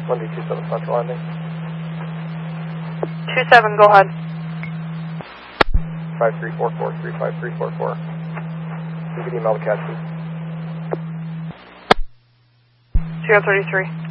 1D27 Central landing. 27, go ahead. 5344, 35344. You can email the catch, please. 033.